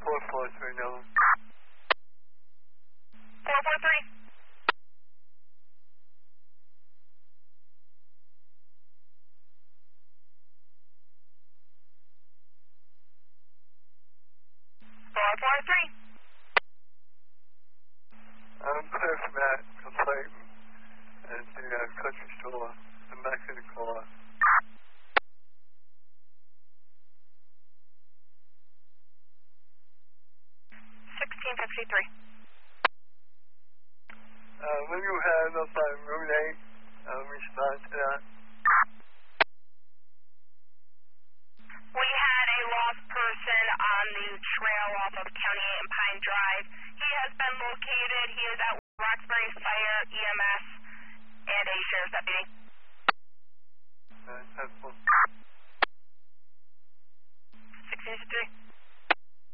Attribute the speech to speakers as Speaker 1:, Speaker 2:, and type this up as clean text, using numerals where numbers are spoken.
Speaker 1: 443 now.
Speaker 2: 443. 443.
Speaker 1: I'm clear from that complaint at the country store. I'm back in the car.
Speaker 2: 1653.
Speaker 1: When you have up on Route 8, respond to that.
Speaker 2: We had a lost person on the trail off of County 8 and Pine Drive. He has been located. He is at Roxbury Fire, EMS, and a sheriff's deputy.
Speaker 1: That's helpful.
Speaker 2: 1653.